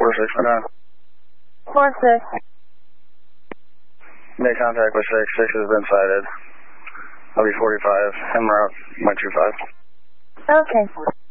46 right now. 46. Make contact with 6. 6 has been sighted. I'll be 45. En route, 125. Okay.